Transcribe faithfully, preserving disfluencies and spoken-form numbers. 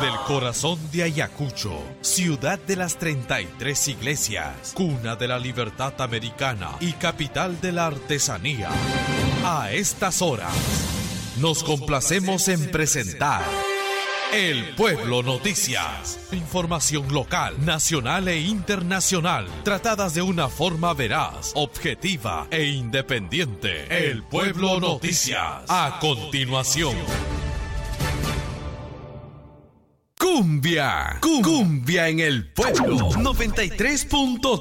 Desde el corazón de Ayacucho, ciudad de las treinta y tres iglesias, cuna de la libertad americana y capital de la artesanía. A estas horas, nos complacemos en presentar El Pueblo Noticias. Información local, nacional e internacional, tratadas de una forma veraz, objetiva e independiente. El Pueblo Noticias. A continuación. Cumbia, cumbia en el pueblo. noventa y tres punto